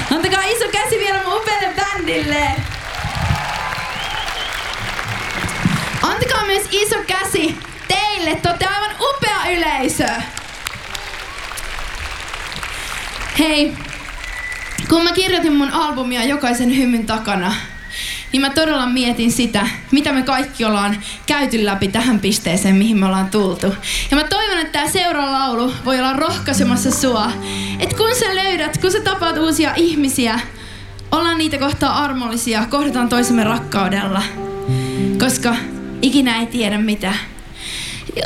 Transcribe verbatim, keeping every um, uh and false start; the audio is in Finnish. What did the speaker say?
Antakaa iso käsi vielä mun upealle bändille. Antakaa myös iso käsi teille. Te olette aivan upea yleisö. Hei, kun mä kirjoitin mun albumia Jokaisen hymyn takana, niin mä todella mietin sitä, mitä me kaikki ollaan käyty läpi tähän pisteeseen, mihin me ollaan tultu. Ja mä toivon, että tää seuraava laulu voi olla rohkaisemassa sua. Että kun sä löydät, kun sä tapaat uusia ihmisiä, ollaan niitä kohtaa armollisia, kohdataan toisemme rakkaudella. Koska ikinä ei tiedä, mitä